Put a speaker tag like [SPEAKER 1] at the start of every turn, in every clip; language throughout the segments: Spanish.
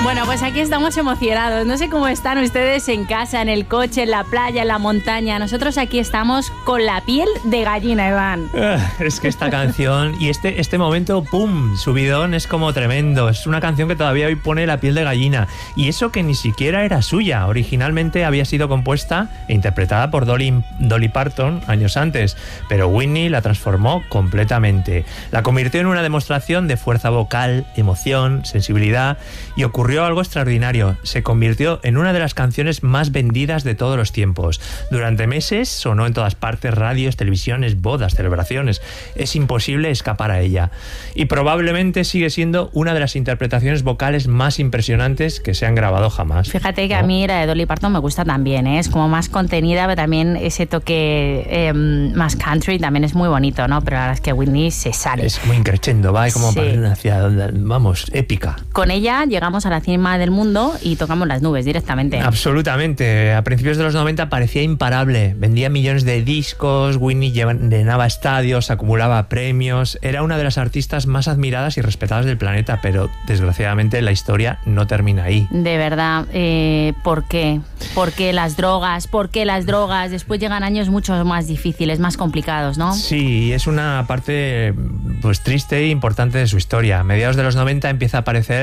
[SPEAKER 1] Bueno, pues aquí estamos emocionados. No sé cómo están ustedes en casa, en el coche, en la playa, en la montaña. Nosotros aquí estamos con la piel de gallina, Iván.
[SPEAKER 2] Es que esta canción y este momento, ¡pum!, subidón, es como tremendo. Es una canción que todavía hoy pone la piel de gallina. Y eso que ni siquiera era suya. Originalmente había sido compuesta e interpretada por Dolly Parton años antes. Pero Whitney la transformó completamente. La convirtió en una demostración de fuerza vocal, emoción, sensibilidad, y ocurrió algo extraordinario. Se convirtió en una de las canciones más vendidas de todos los tiempos. Durante meses sonó en todas partes, radios, televisiones, bodas, celebraciones. Es imposible escapar a ella. Y probablemente sigue siendo una de las interpretaciones vocales más impresionantes que se han grabado jamás.
[SPEAKER 1] Fíjate que a mí la de Dolly Parton me gusta también, ¿eh? Es como más contenida, pero también ese toque más country también es muy bonito, ¿no? Pero la verdad es que Whitney se sale.
[SPEAKER 2] Es como increchendo, va como
[SPEAKER 1] sí,
[SPEAKER 2] hacia donde, vamos, épica.
[SPEAKER 1] Con ella llegamos a la cima del mundo y tocamos las nubes directamente.
[SPEAKER 2] Absolutamente. A principios de los 90 parecía imparable. Vendía millones de discos, Whitney llenaba estadios, acumulaba premios. Era una de las artistas más admiradas y respetadas del planeta, pero desgraciadamente la historia no termina ahí.
[SPEAKER 1] De verdad, ¿por qué? ¿Por qué las drogas? ¿Por qué las drogas? Después llegan años mucho más difíciles, más complicados, ¿no?
[SPEAKER 2] Sí, es una parte pues triste e importante de su historia. A mediados de los 90 empiezan a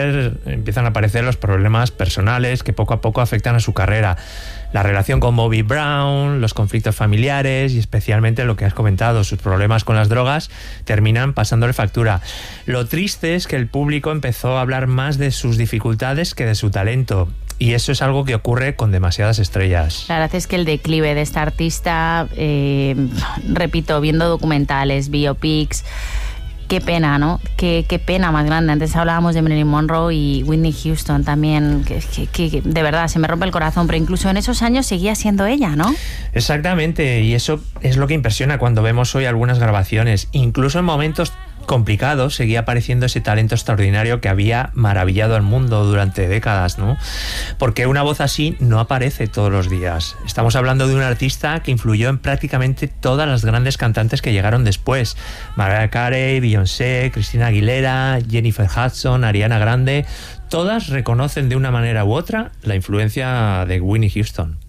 [SPEAKER 2] aparecer los problemas personales que poco a poco afectan a su carrera. La relación con Bobby Brown, los conflictos familiares y especialmente lo que has comentado, sus problemas con las drogas, terminan pasándole factura. Lo triste es que el público empezó a hablar más de sus dificultades que de su talento. Y eso es algo que ocurre con demasiadas estrellas.
[SPEAKER 1] La verdad es que el declive de esta artista, repito, viendo documentales, biopics, qué pena, ¿no? Qué pena más grande. Antes hablábamos de Marilyn Monroe y Whitney Houston también, que de verdad se me rompe el corazón, pero incluso en esos años seguía siendo ella, ¿no?
[SPEAKER 2] Exactamente, y eso es lo que impresiona cuando vemos hoy algunas grabaciones. Incluso en momentos complicados seguía apareciendo ese talento extraordinario que había maravillado al mundo durante décadas, ¿no? Porque una voz así no aparece todos los días. Estamos hablando de un artista que influyó en prácticamente todas las grandes cantantes que llegaron después. Mariah Carey, Beyoncé, Christina Aguilera, Jennifer Hudson, Ariana Grande. Todas reconocen de una manera u otra la influencia de Whitney Houston.